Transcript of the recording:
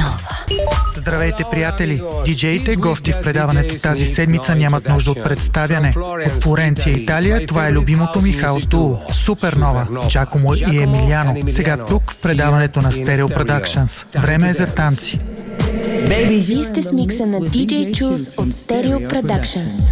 Здравейте, приятели! Диджеите, гости в предаването тази седмица нямат нужда от представяне. От Флоренция, Италия, това е любимото ми хаус дуо Супернова, Джакомо и Емилиано. Сега тук в предаването на Stereo Productions. Време е за танци. Вие сте с микса на DJ Choose от Stereo Productions.